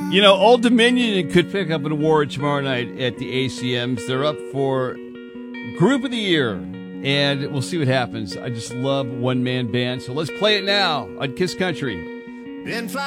You know, Old Dominion could pick up an award tomorrow night at the ACMs. They're up for Group of the Year, and we'll see what happens. I just love one-man band, so let's play it now on Kiss Country. Been